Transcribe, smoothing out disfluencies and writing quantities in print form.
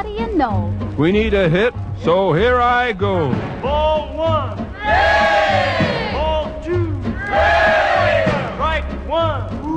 do you know? We need a hit, so here I go. Ball one. Yay! Ball two. Yay! Strike one.